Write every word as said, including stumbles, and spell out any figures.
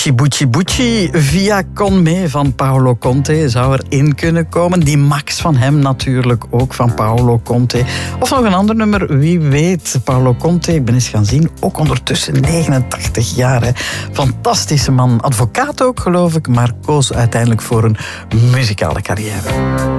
Bucci, Bucci, Bucci via Con Me van Paolo Conte zou erin kunnen komen. Die Max van hem natuurlijk ook van Paolo Conte. Of nog een ander nummer, wie weet. Paolo Conte, ik ben eens gaan zien, ook ondertussen negenentachtig jaar. Hè. Fantastische man, advocaat ook geloof ik, maar koos uiteindelijk voor een muzikale carrière.